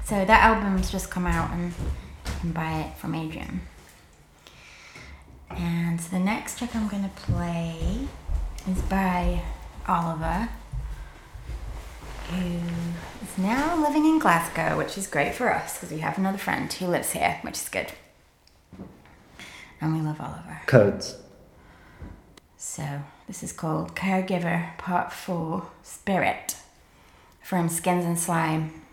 So that album's just come out and you can buy it from Adrian. And the next track I'm going to play is by Oliver, who is now living in Glasgow, which is great for us because we have another friend who lives here, which is good. And we love Oliver. Codes. So this is called Caregiver Part 4 Spirit from Skins and Slime.